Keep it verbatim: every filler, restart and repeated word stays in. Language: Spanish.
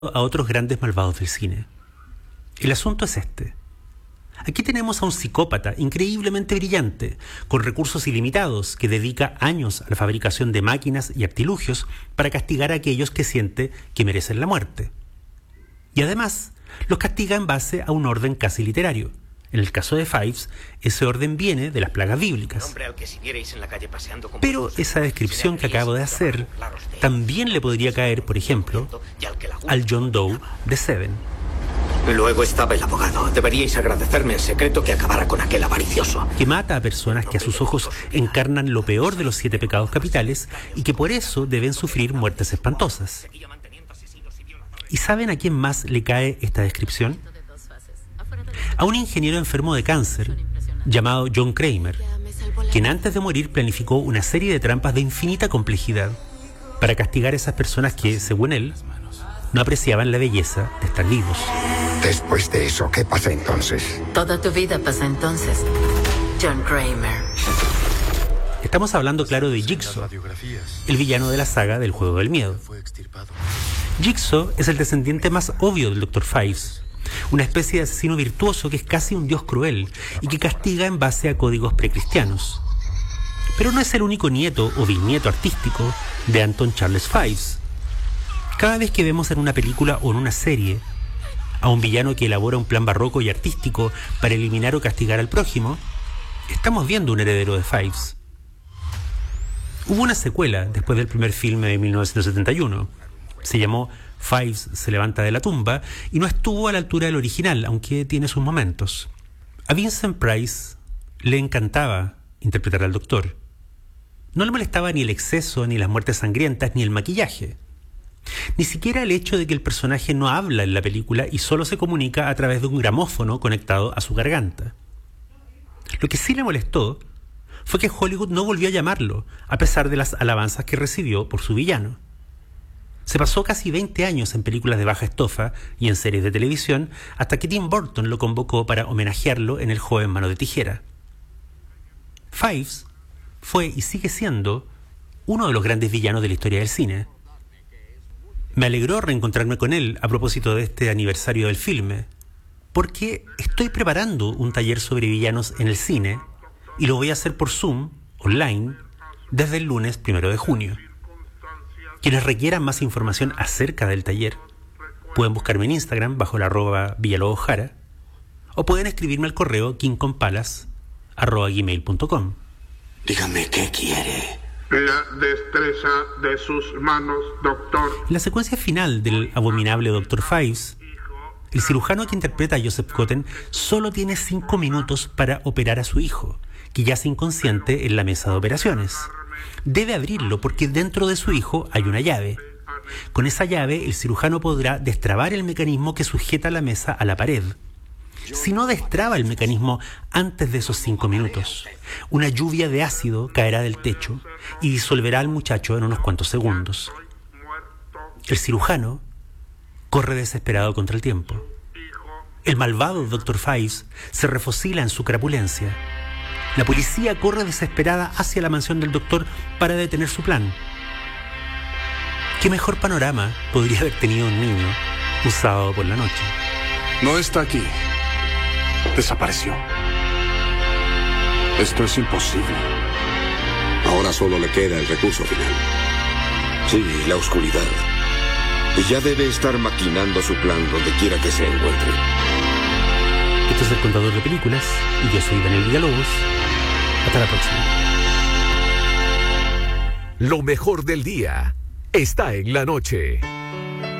a otros grandes malvados del cine. El asunto es este. Aquí tenemos a un psicópata increíblemente brillante, con recursos ilimitados, que dedica años a la fabricación de máquinas y artilugios para castigar a aquellos que siente que merecen la muerte. Y además, los castiga en base a un orden casi literario. En el caso de Fives, ese orden viene de las plagas bíblicas. Pero esa descripción que acabo de hacer también le podría caer, por ejemplo, al John Doe de Seven. Luego estaba el abogado. Deberíais agradecerme el secreto que acabara con aquel avaricioso. Que mata a personas que a sus ojos encarnan lo peor de los siete pecados capitales y que por eso deben sufrir muertes espantosas. ¿Y saben a quién más le cae esta descripción? A un ingeniero enfermo de cáncer llamado John Kramer, quien antes de morir planificó una serie de trampas de infinita complejidad para castigar a esas personas que, según él, no apreciaban la belleza de estar vivos. Después de eso, ¿qué pasa entonces? Toda tu vida pasa entonces, John Kramer. Estamos hablando, claro, de Jigsaw, el villano de la saga del Juego del Miedo. Jigsaw es el descendiente más obvio del doctor Fives, una especie de asesino virtuoso que es casi un dios cruel y que castiga en base a códigos precristianos. Pero no es el único nieto o bisnieto artístico de Anton Charles Fives. Cada vez que vemos en una película o en una serie a un villano que elabora un plan barroco y artístico para eliminar o castigar al prójimo, estamos viendo un heredero de Fives. Hubo una secuela después del primer filme de mil novecientos setenta y uno. Se llamó Fives se levanta de la tumba y no estuvo a la altura del original, aunque tiene sus momentos. A Vincent Price le encantaba interpretar al doctor. No le molestaba ni el exceso, ni las muertes sangrientas, ni el maquillaje. Ni siquiera el hecho de que el personaje no habla en la película y solo se comunica a través de un gramófono conectado a su garganta. Lo que sí le molestó fue que Hollywood no volvió a llamarlo, a pesar de las alabanzas que recibió por su villano. Se pasó casi veinte años en películas de baja estofa y en series de televisión hasta que Tim Burton lo convocó para homenajearlo en El joven mano de tijera. Fives fue y sigue siendo uno de los grandes villanos de la historia del cine. Me alegró reencontrarme con él a propósito de este aniversario del filme, porque estoy preparando un taller sobre villanos en el cine y lo voy a hacer por Zoom, online, desde el lunes primero de junio. Quienes requieran más información acerca del taller pueden buscarme en Instagram bajo la arroba villalobojara o pueden escribirme al correo kingcompalas arroba gmail punto com. Dígame qué quiere. La destreza de sus manos, doctor. En la secuencia final del abominable doctor Fives, el cirujano que interpreta a Joseph Cotten solo tiene cinco minutos para operar a su hijo, que yace inconsciente en la mesa de operaciones. Debe abrirlo porque dentro de su hijo hay una llave. Con esa llave, el cirujano podrá destrabar el mecanismo que sujeta la mesa a la pared. Si no destraba el mecanismo antes de esos cinco minutos, una lluvia de ácido caerá del techo y disolverá al muchacho en unos cuantos segundos. El cirujano corre desesperado contra el tiempo. El malvado doctor Fives se refocila en su crapulencia. La policía corre desesperada hacia la mansión del doctor para detener su plan. ¿Qué mejor panorama podría haber tenido un niño un sábado por la noche? No está aquí. Desapareció. Esto es imposible. Ahora solo le queda el recurso final. Sí, la oscuridad. Y ya debe estar maquinando su plan donde quiera que se encuentre. Esto es El Contador de Películas y yo soy Daniel Villalobos. Hasta la próxima. Lo mejor del día está en la noche.